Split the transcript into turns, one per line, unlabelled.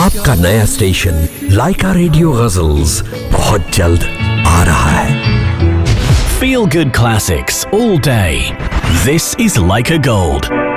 आपका नया स्टेशन लाइका रेडियो गजल्स बहुत जल्द आ रहा है।
Feel good classics all day. This is Leica Gold.